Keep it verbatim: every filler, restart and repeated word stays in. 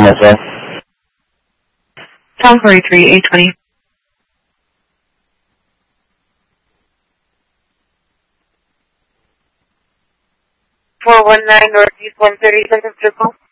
Thomas Way. Tom forty-three, eight twenty. four one nine Northeast one thirty-second Circle.